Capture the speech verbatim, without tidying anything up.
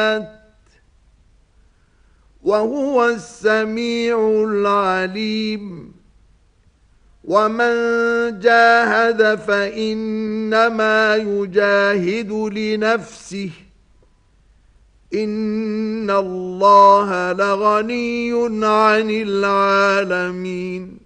وهو السميع العليم ومن جاهد فإنما يجاهد لنفسه إن الله لغني عن العالمين